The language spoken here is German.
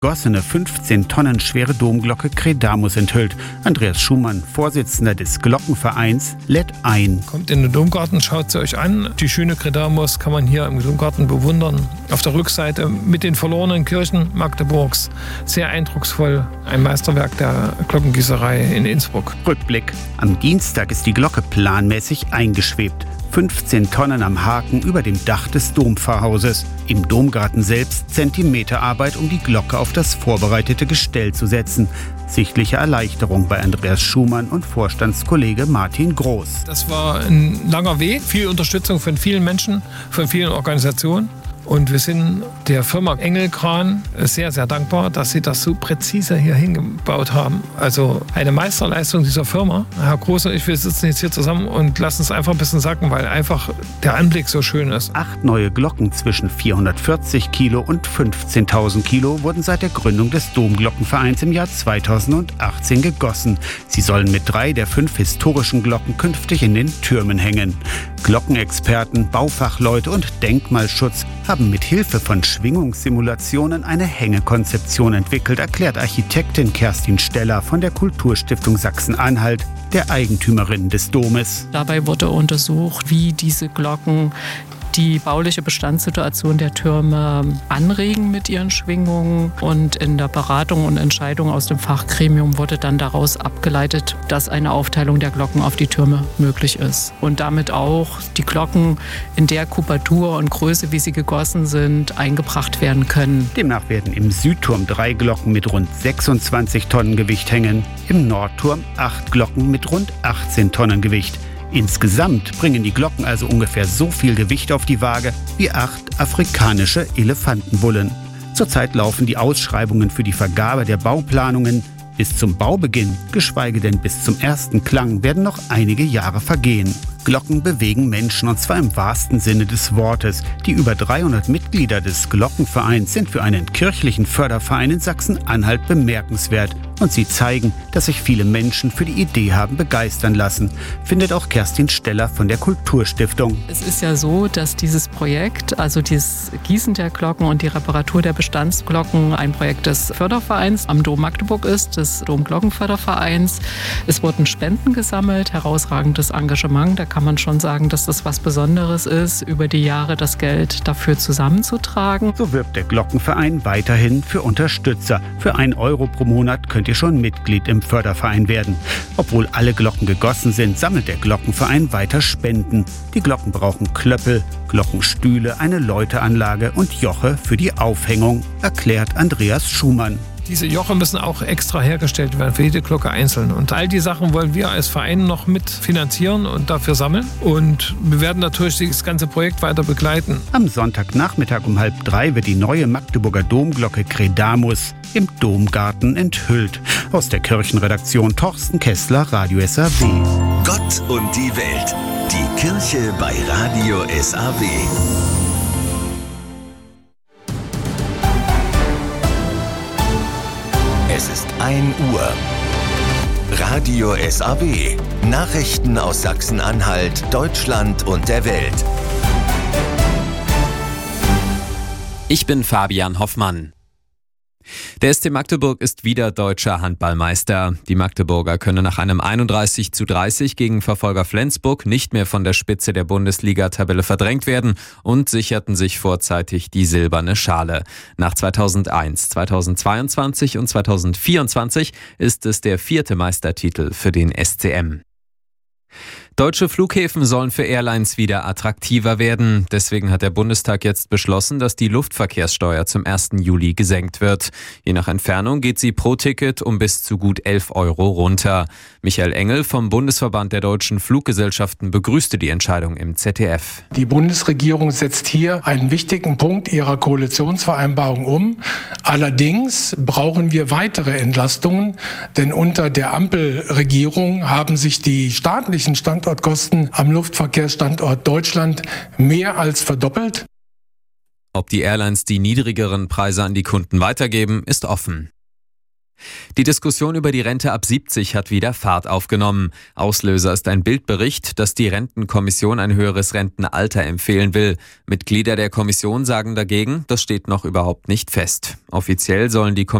Gossene 15 Tonnen schwere Domglocke Credamus enthüllt. Andreas Schumann, Vorsitzender des Glockenvereins, lädt ein. Kommt in den Domgarten, schaut sie euch an. Die schöne Credamus kann man hier im Domgarten bewundern. Auf der Rückseite mit den verlorenen Kirchen Magdeburgs. Sehr eindrucksvoll. Ein Meisterwerk der Glockengießerei in Innsbruck. Rückblick. Am Dienstag ist die Glocke planmäßig eingeschwebt. 15 Tonnen am Haken über dem Dach des Dompfarrhauses. Im Domgarten selbst Zentimeterarbeit, um die Glocke auf das vorbereitete Gestell zu setzen. Sichtliche Erleichterung bei Andreas Schumann und Vorstandskollege Martin Groß. Das war ein langer Weg, viel Unterstützung von vielen Menschen, von vielen Organisationen. Und wir sind der Firma Engelkran sehr, sehr dankbar, dass sie das so präzise hier hingebaut haben. Also eine Meisterleistung dieser Firma. Herr Groß und ich, wir sitzen jetzt hier zusammen und lassen es einfach ein bisschen sacken, weil einfach der Anblick so schön ist. 8 neue Glocken zwischen 440 Kilo und 15.000 Kilo wurden seit der Gründung des Domglockenvereins im Jahr 2018 gegossen. Sie sollen mit 3 der 5 historischen Glocken künftig in den Türmen hängen. Glockenexperten, Baufachleute und Denkmalschutz haben mit Hilfe von Schwingungssimulationen eine Hängekonzeption entwickelt, erklärt Architektin Kerstin Steller von der Kulturstiftung Sachsen-Anhalt, der Eigentümerin des Domes. Dabei wurde untersucht, wie diese Glocken die bauliche Bestandssituation der Türme anregen mit ihren Schwingungen. Und in der Beratung und Entscheidung aus dem Fachgremium wurde dann daraus abgeleitet, dass eine Aufteilung der Glocken auf die Türme möglich ist. Und damit auch die Glocken in der Kubatur und Größe, wie sie gegossen sind, eingebracht werden können. Demnach werden im Südturm 3 Glocken mit rund 26 Tonnen Gewicht hängen, im Nordturm 8 Glocken mit rund 18 Tonnen Gewicht. Insgesamt bringen die Glocken also ungefähr so viel Gewicht auf die Waage wie 8 afrikanische Elefantenbullen. Zurzeit laufen die Ausschreibungen für die Vergabe der Bauplanungen. Bis zum Baubeginn, geschweige denn bis zum ersten Klang, werden noch einige Jahre vergehen. Glocken bewegen Menschen, und zwar im wahrsten Sinne des Wortes. Die über 300 Mitglieder des Glockenvereins sind für einen kirchlichen Förderverein in Sachsen-Anhalt bemerkenswert. Und sie zeigen, dass sich viele Menschen für die Idee haben begeistern lassen, findet auch Kerstin Steller von der Kulturstiftung. Es ist ja so, dass dieses Projekt, also das Gießen der Glocken und die Reparatur der Bestandsglocken, ein Projekt des Fördervereins am Dom Magdeburg ist, des Domglockenfördervereins. Es wurden Spenden gesammelt, herausragendes Engagement. Da kann man schon sagen, dass das was Besonderes ist, über die Jahre das Geld dafür zusammenzutragen. So wirbt der Glockenverein weiterhin für Unterstützer. Für 1 Euro pro Monat könnt ihr schon Mitglied im Förderverein werden. Obwohl alle Glocken gegossen sind, sammelt der Glockenverein weiter Spenden. Die Glocken brauchen Klöppel, Glockenstühle, eine Läuteanlage und Joche für die Aufhängung, erklärt Andreas Schumann. Diese Joche müssen auch extra hergestellt werden, für jede Glocke einzeln. Und all die Sachen wollen wir als Verein noch mit finanzieren und dafür sammeln. Und wir werden natürlich das ganze Projekt weiter begleiten. Am Sonntagnachmittag um 2:30 wird die neue Magdeburger Domglocke Credamus im Domgarten enthüllt. Aus der Kirchenredaktion Torsten Kessler, Radio SAW. Gott und die Welt. Die Kirche bei Radio SAW. Es ist 1 Uhr. Radio SAW. Nachrichten aus Sachsen-Anhalt, Deutschland und der Welt. Ich bin Fabian Hoffmann. Der SC Magdeburg ist wieder deutscher Handballmeister. Die Magdeburger können nach einem 31:30 gegen Verfolger Flensburg nicht mehr von der Spitze der Bundesliga-Tabelle verdrängt werden und sicherten sich vorzeitig die silberne Schale. Nach 2001, 2022 und 2024 ist es der 4. Meistertitel für den SCM. Deutsche Flughäfen sollen für Airlines wieder attraktiver werden. Deswegen hat der Bundestag jetzt beschlossen, dass die Luftverkehrssteuer zum 1. Juli gesenkt wird. Je nach Entfernung geht sie pro Ticket um bis zu gut 11 Euro runter. Michael Engel vom Bundesverband der deutschen Fluggesellschaften begrüßte die Entscheidung im ZDF. Die Bundesregierung setzt hier einen wichtigen Punkt ihrer Koalitionsvereinbarung um. Allerdings brauchen wir weitere Entlastungen, denn unter der Ampelregierung haben sich die staatlichen Standortkosten am Luftverkehrsstandort Deutschland mehr als verdoppelt. Ob die Airlines die niedrigeren Preise an die Kunden weitergeben, ist offen. Die Diskussion über die Rente ab 70 hat wieder Fahrt aufgenommen. Auslöser ist ein Bildbericht, dass die Rentenkommission ein höheres Rentenalter empfehlen will. Mitglieder der Kommission sagen dagegen, das steht noch überhaupt nicht fest. Offiziell sollen die